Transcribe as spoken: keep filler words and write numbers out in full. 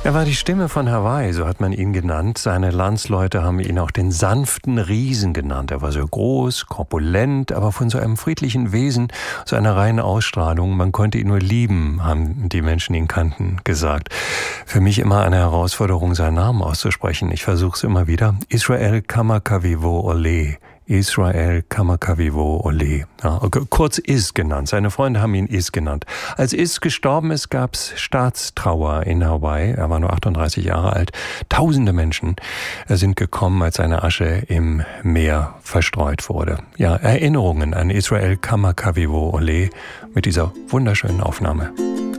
Er war die Stimme von Hawaii, so hat man ihn genannt. Seine Landsleute haben ihn auch den sanften Riesen genannt. Er war so groß, korpulent, aber von so einem friedlichen Wesen, so einer reinen Ausstrahlung. Man konnte ihn nur lieben, haben die Menschen, die ihn kannten, gesagt. Für mich immer eine Herausforderung, seinen Namen auszusprechen. Ich versuche es immer wieder. Israel Kamakawiwo Ole. Israel Kamakawiwo Ole. Ja, kurz Is genannt. Seine Freunde haben ihn Is genannt. Als Is gestorben ist, gab es Staatstrauer in Hawaii. Er war nur achtunddreißig Jahre alt. Tausende Menschen sind gekommen, als seine Asche im Meer verstreut wurde. Ja, Erinnerungen an Israel Kamakawiwo Ole mit dieser wunderschönen Aufnahme.